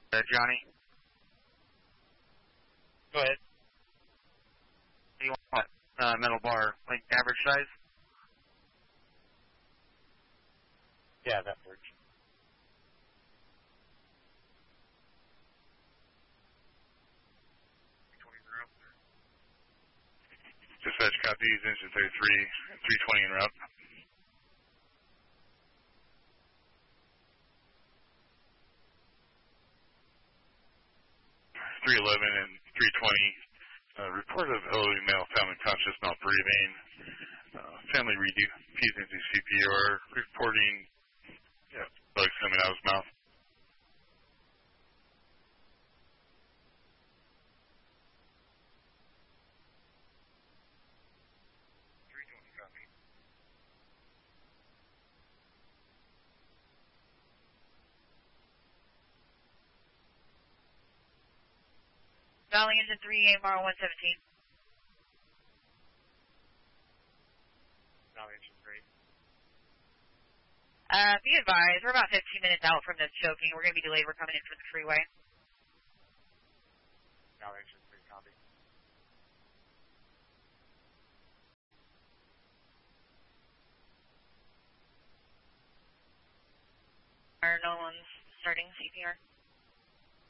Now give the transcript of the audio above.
Johnny. Go ahead. You want what? Metal bar, like average size? Yeah, that works. Dispatch copies, engine 33, 320 en route. 311 and 320. Report of elderly male found unconscious, not breathing. Family redo, P's into CPR. Reporting bugs coming out of his mouth. Valley engine 3, AMR 117. Valley engine 3. Be advised, we're about 15 minutes out from this choking. We're going to be delayed. We're coming in from the freeway. Valley engine 3, copy. No one's starting CPR.